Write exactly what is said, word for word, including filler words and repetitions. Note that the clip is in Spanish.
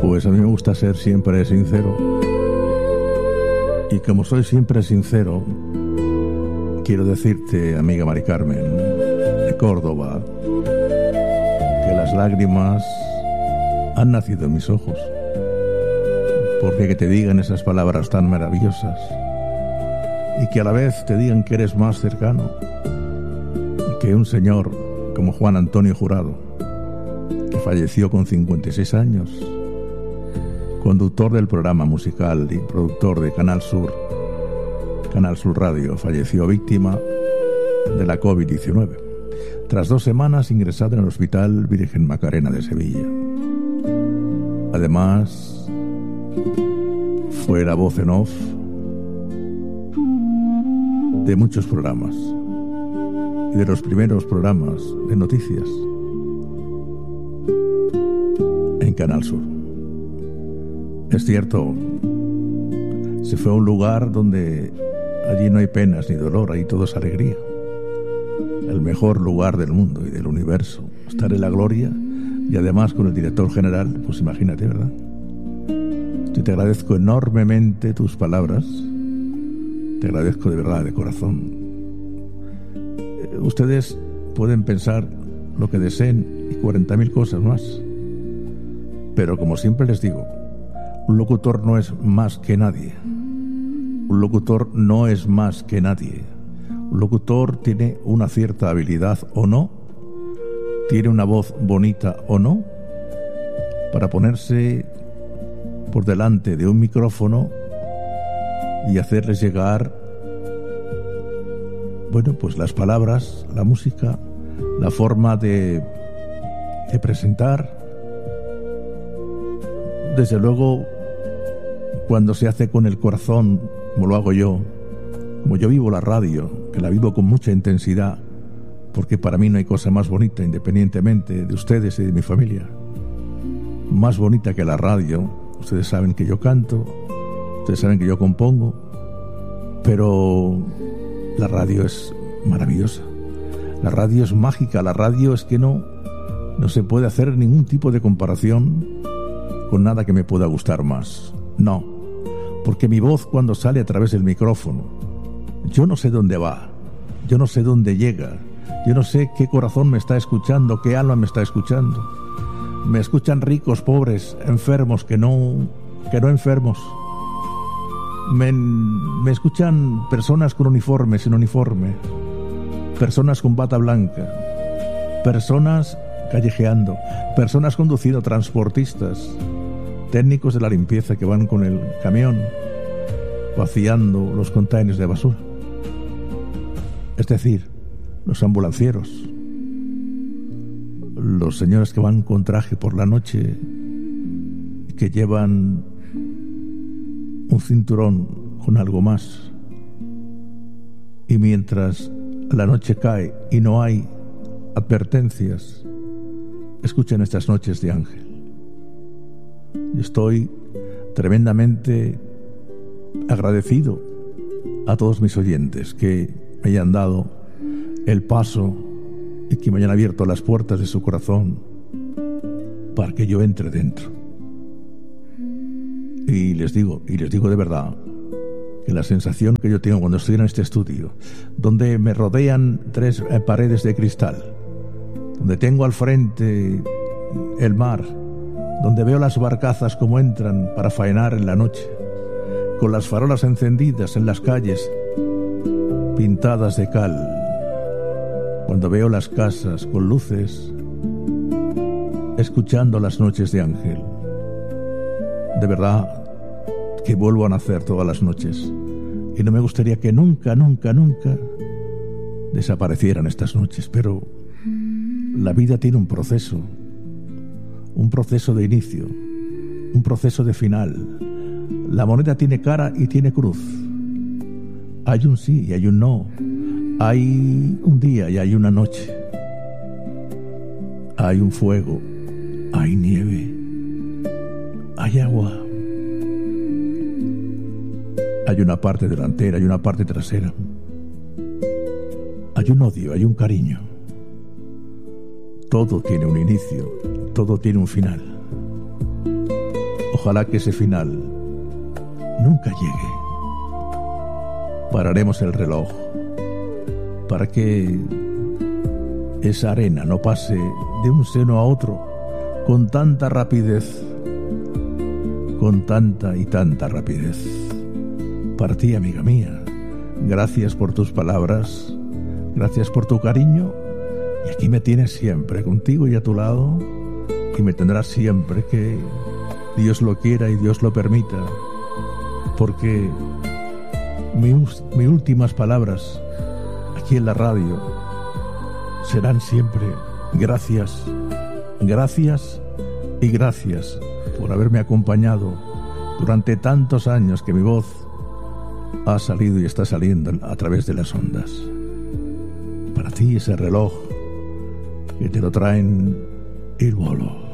Pues a mí me gusta ser siempre sincero. Y como soy siempre sincero, quiero decirte, amiga Mari Carmen, de Córdoba, que las lágrimas han nacido en mis ojos. Porque que te digan esas palabras tan maravillosas y que a la vez te digan que eres más cercano que un señor como Juan Antonio Jurado, que falleció con cincuenta y seis años, conductor del programa musical y productor de Canal Sur, Canal Sur Radio, falleció víctima de la covid diecinueve, tras dos semanas ingresado en el Hospital Virgen Macarena de Sevilla. Además, fue la voz en off de muchos programas y de los primeros programas de noticias en Canal Sur. Es cierto, se fue a un lugar donde allí no hay penas ni dolor, ahí todo es alegría. El mejor lugar del mundo y del universo. Estar en la gloria y además con el director general, pues imagínate, ¿verdad? Yo te agradezco enormemente tus palabras. Te agradezco de verdad, de corazón. Ustedes pueden pensar lo que deseen y cuarenta mil cosas más. Pero como siempre les digo, un locutor no es más que nadie. Un locutor no es más que nadie. Un locutor tiene una cierta habilidad o no, tiene una voz bonita o no, para ponerse por delante de un micrófono y hacerles llegar, bueno, pues las palabras, la música, la forma de, de presentar. Desde luego, cuando se hace con el corazón, como lo hago yo, como yo vivo la radio, que la vivo con mucha intensidad, porque para mí no hay cosa más bonita, independientemente de ustedes y de mi familia, más bonita que la radio. Ustedes saben que yo canto, ustedes saben que yo compongo, pero la radio es maravillosa, la radio es mágica, la radio es que no, no se puede hacer ningún tipo de comparación con nada que me pueda gustar más. No, porque mi voz cuando sale a través del micrófono, yo no sé dónde va, yo no sé dónde llega, yo no sé qué corazón me está escuchando, qué alma me está escuchando. Me escuchan ricos, pobres, enfermos, que no, que no enfermos. Me, me escuchan personas con uniforme, sin uniforme, personas con bata blanca, personas callejeando, personas conduciendo, transportistas, técnicos de la limpieza que van con el camión vaciando los containers de basura. Es decir, los ambulancieros, los señores que van con traje por la noche, que llevan un cinturón con algo más, y mientras la noche cae y no hay advertencias, escuchan estas noches de ángel. Yo estoy tremendamente agradecido a todos mis oyentes que me hayan dado el paso y que me hayan abierto las puertas de su corazón para que yo entre dentro. Y les digo, y les digo de verdad, que la sensación que yo tengo cuando estoy en este estudio, donde me rodean tres paredes de cristal, donde tengo al frente el mar, donde veo las barcazas como entran para faenar en la noche, con las farolas encendidas en las calles pintadas de cal, cuando veo las casas con luces, escuchando las noches de ángel, de verdad que vuelvo a nacer todas las noches y no me gustaría que nunca, nunca, nunca desaparecieran estas noches, pero la vida tiene un proceso, un proceso de inicio, un proceso de final. La moneda tiene cara y tiene cruz. Hay un sí y hay un no. Hay un día y hay una noche. Hay un fuego, hay nieve, hay agua. Hay una parte delantera y una parte trasera. Hay un odio, hay un cariño. Todo tiene un inicio, todo tiene un final. Ojalá que ese final nunca llegue. Pararemos el reloj para que esa arena no pase de un seno a otro con tanta rapidez, con tanta y tanta rapidez. Para ti, amiga mía, gracias por tus palabras, gracias por tu cariño, y aquí me tienes siempre, contigo y a tu lado, y me tendrás siempre, que Dios lo quiera y Dios lo permita, porque mis, mis últimas palabras aquí en la radio serán siempre gracias, gracias y gracias por haberme acompañado durante tantos años que mi voz ha salido y está saliendo a través de las ondas. Para ti ese reloj que te lo traen Il Volo.